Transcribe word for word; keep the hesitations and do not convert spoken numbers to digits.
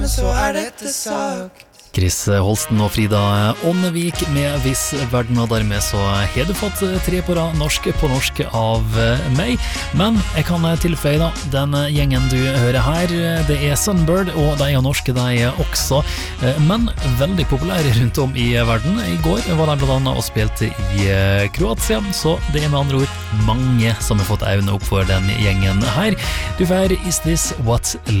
Men så er dette sagt. Chris Holsten og Frida Ånnevik med Viss Verden, og dermed så har du fått tre på rad norsk på norsk av meg. Men jeg kan tilføye da, den gjengen du hører her, det er Sunbird, og de er norske de også, men veldig populære rundt om i verden. I går var de blant annet og spilte i Kroatia, så det er med andre ord mange som har fått øynene opp for den gjengen her. Du får Is This What